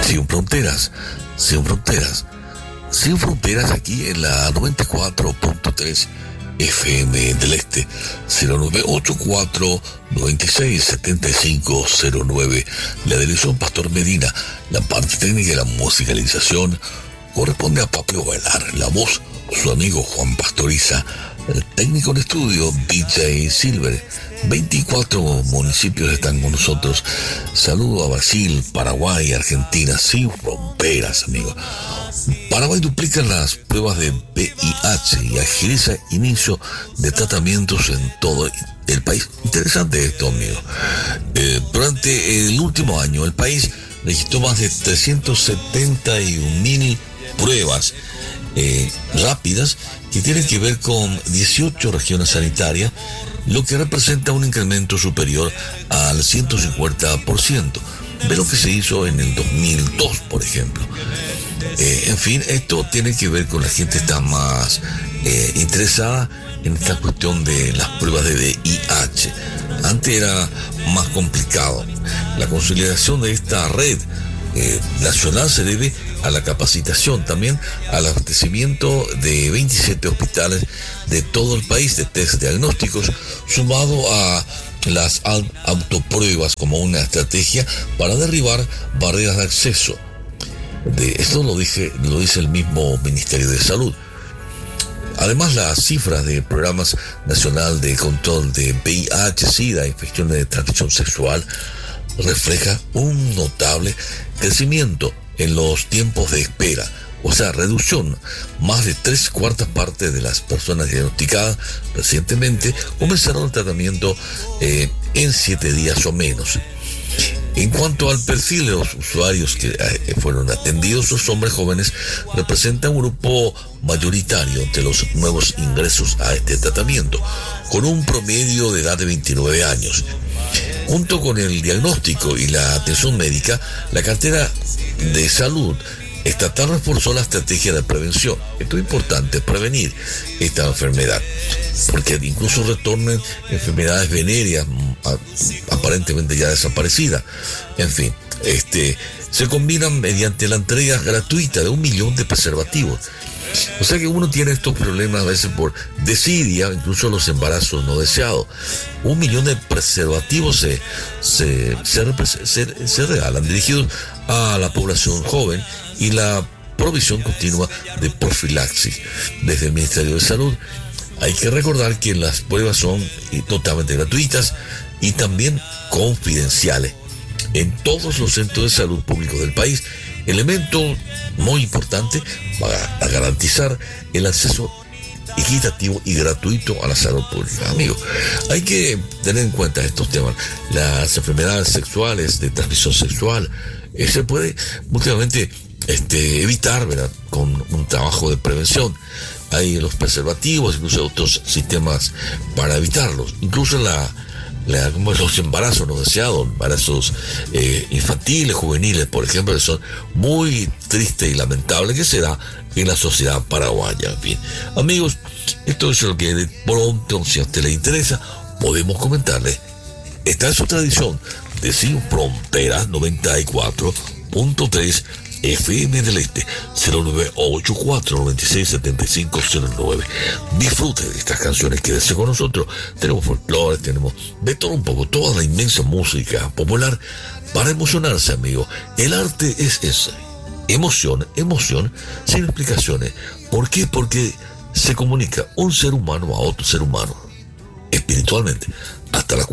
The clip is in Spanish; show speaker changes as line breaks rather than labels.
Sin fronteras, sin fronteras, sin fronteras aquí en la 94.3 FM del Este, 0984-967509. La dirección Pastor Medina, la parte técnica y la musicalización corresponde a Papio Bailar, la voz, su amigo Juan Pastoriza, el técnico en estudio DJ Silver. 24 municipios están con nosotros. Saludo a Brasil, Paraguay, Argentina, sin fronteras, amigos. Paraguay duplica las pruebas de VIH y agiliza inicio de tratamientos en todo el país. Interesante esto, amigos. Durante el último año, el país registró más de 371.000 pruebas rápidas que tienen que ver con 18 regiones sanitarias, lo que representa un incremento superior al 150% de lo que se hizo en el 2002, por ejemplo. En fin, esto tiene que ver con la gente está más interesada en esta cuestión de las pruebas de VIH. Antes era más complicado. La consolidación de esta red nacional se debe a la capacitación, también al abastecimiento de 27 hospitales de todo el país de test diagnósticos, sumado a las autopruebas como una estrategia para derribar barreras de acceso. Esto lo dice el mismo Ministerio de Salud. Además, las cifras del Programa Nacional de Control de VIH-Sida, infecciones de transmisión sexual, refleja un notable crecimiento en los tiempos de espera, o sea, reducción. Más de 3/4 partes de las personas diagnosticadas recientemente comenzaron el tratamiento en 7 días o menos. En cuanto al perfil de los usuarios que fueron atendidos, los hombres jóvenes representan un grupo mayoritario entre los nuevos ingresos a este tratamiento, con un promedio de edad de 29 años. Junto con el diagnóstico y la atención médica, la cartera de salud estatal reforzó la estrategia de prevención. Esto es importante, prevenir esta enfermedad, porque incluso retornan enfermedades venéreas aparentemente ya desaparecidas. En fin, se combinan mediante la entrega gratuita de 1 millón de preservativos. O sea que uno tiene estos problemas a veces por desidia, incluso los embarazos no deseados. 1 millón de preservativos se regalan, dirigidos a la población joven, y la provisión continua de profilaxis desde el Ministerio de Salud. Hay que recordar que las pruebas son totalmente gratuitas y también confidenciales en todos los centros de salud públicos del país, elemento muy importante para garantizar el acceso equitativo y gratuito a la salud pública. Amigos, hay que tener en cuenta estos temas. Las enfermedades sexuales de transmisión sexual se puede últimamente evitar, ¿verdad?, con un trabajo de prevención. Hay los preservativos, incluso otros sistemas para evitarlos. Incluso los embarazos no deseados, embarazos infantiles, juveniles, por ejemplo, que son muy tristes y lamentables, que se da en la sociedad paraguaya. En fin, amigos, esto es lo que de pronto, si a usted le interesa, podemos comentarle. Esta es su tradición de Sin Fronteras 94.3 FM del Este, 0984-967509. Disfrute de estas canciones, quédese con nosotros. Tenemos folclore, tenemos de todo un poco, toda la inmensa música popular para emocionarse, amigo. El arte es esa, emoción sin explicaciones. ¿Por qué? Porque se comunica un ser humano a otro ser humano espiritualmente hasta la